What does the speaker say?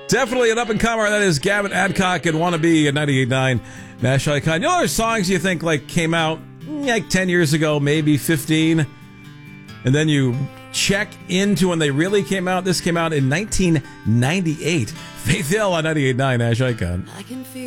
Definitely an up-and-comer. That is Gavin Adcock and Wanna Be at 98.9 Nash Icon. You know, there's songs you think like came out like 10 years ago, maybe 15, and then you check into when they really came out. This came out in 1998. Faith Hill on 98.9 Nash Icon. I can feel